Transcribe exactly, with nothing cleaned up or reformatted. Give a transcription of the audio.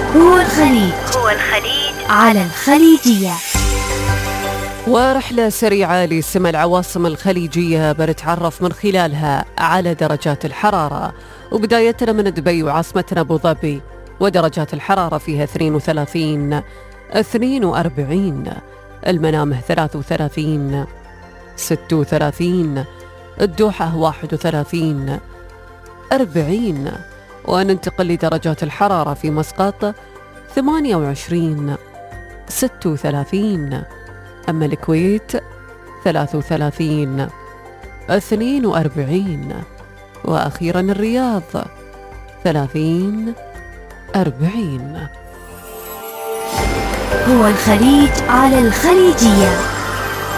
هو الخليج هو الخليج على الخليجية. ورحلة سريعة لسمع العواصم الخليجية بنتعرف من خلالها على درجات الحرارة، وبدايتنا من دبي وعاصمتنا أبو ظبي، ودرجات الحرارة فيها اثنين وثلاثين اثنين وأربعين، المنامه ثلاثة وثلاثين ستة وثلاثين، الدوحة واحد وثلاثين أربعين، وننتقل لدرجات الحرارة في مسقط ثمانية وعشرين ستة وثلاثين، أما الكويت ثلاثة وثلاثين اثنين وأربعين، وأخيرا الرياض ثلاثين أربعين. هو الخليج على الخليجية.